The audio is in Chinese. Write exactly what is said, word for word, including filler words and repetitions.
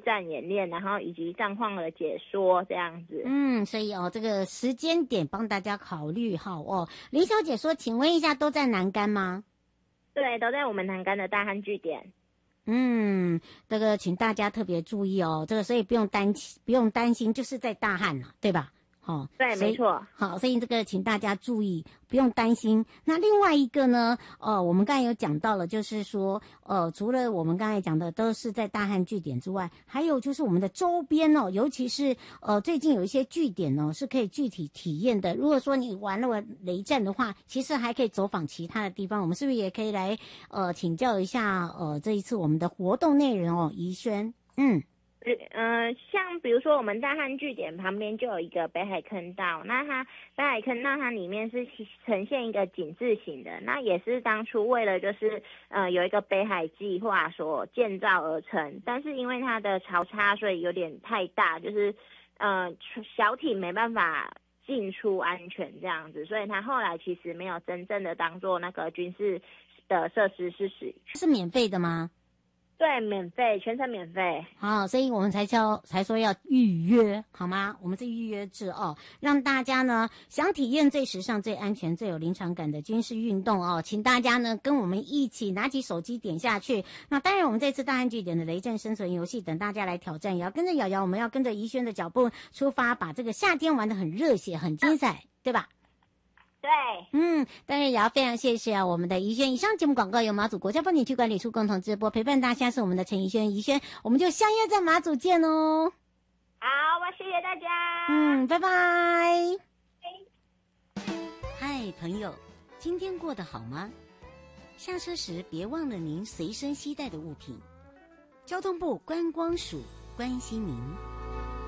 战演练，然后以及战况的解说这样子。 嗯，所以哦，这个时间点帮大家考虑好哦。林小姐说，请问一下，都在南竿吗？ 对，都在我们南竿的大汉据点。 嗯，这个请大家特别注意哦，这个所以不用担不用担心，就是在大汉了，对吧？好， 对，没错。 好，所以这个请大家注意，不用担心。那另外一个呢，呃，我们刚才有讲到了，就是说，呃，除了我们刚才讲的都是在大汉据点之外，还有就是我们的周边哦，尤其是呃，最近有一些据点哦，是可以具体体验的。如果说你玩了雷战的话，其实还可以走访其他的地方。我们是不是也可以来呃请教一下呃这一次我们的活动内容哦，怡轩，嗯。 呃，像比如说我们大汉据点旁边就有一个北海坑道，那它北海坑道它里面是呈现一个井字形的，那也是当初为了就是呃有一个北海计划所建造而成，但是因为它的潮差所以有点太大，就是呃小艇没办法进出安全这样子，所以它后来其实没有真正的当做那个军事的设施是使是免费的吗？ 对，免费，全程免费。 好，所以我们才叫才说要预约，好吗？我们是预约制哦，让大家呢想体验最时尚、最安全、最有临场感的军事运动哦，请大家呢跟我们一起拿起手机点下去。那当然，我们这次大汉据点的雷战生存游戏等大家来挑战，也要跟着瑶瑶，我们要跟着怡轩的脚步出发，把这个夏天玩得很热血、很精彩，对吧？ 对， 嗯，当然也要非常谢谢啊，我们的怡轩。以上节目广告由马祖国家风景区管理处共同直播，陪伴大家是我们的陈怡轩，怡轩，我们就相约在马祖见哦。 好，我谢谢大家。 嗯，拜拜。嗨，朋友，今天过得好吗？下车时别忘了您随身携带的物品。交通部观光署关心您。